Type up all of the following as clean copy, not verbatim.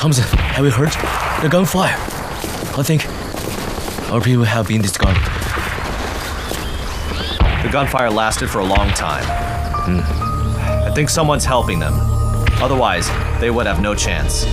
Thompson, have you heard? The gunfire. I think our people have been discarded. The gunfire lasted for a long time. I think someone's helping them. Otherwise, they would have no chance.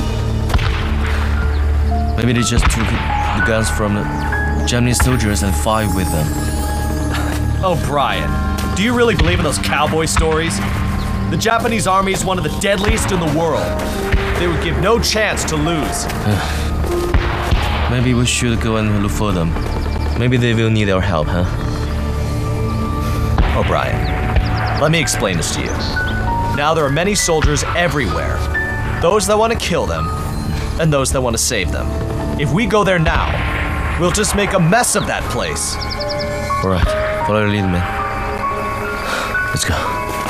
Maybe they just took the guns from the Japanese soldiers and fight with them. Oh, Brian, do you really believe in those cowboy stories? The Japanese army is one of the deadliest in the world. They would give no chance to lose. Maybe we should go and look for them. Maybe they will need our help, huh? Oh, Brian, let me explain this to you. Now there are many soldiers everywhere. Those that want to kill them, and those that want to save them. If we go there now, we'll just make a mess of that place. Alright, follow your lead, man. Let's go.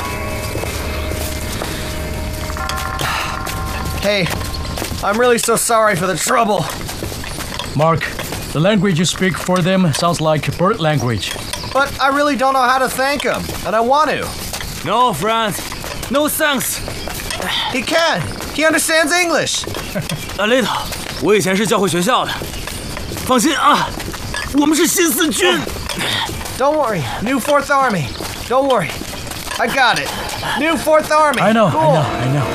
Hey, I'm really so sorry for the trouble. Mark, the language you speak for them sounds like bird language. But I really don't know how to thank him, and I want to. No, Franz. No thanks. He can. He understands English. A little. 我以前是教会学校的。放心啊，我们是新四军。 Don't worry, New 4th Army. Don't worry. I got it. New 4th Army. I know, cool. I know.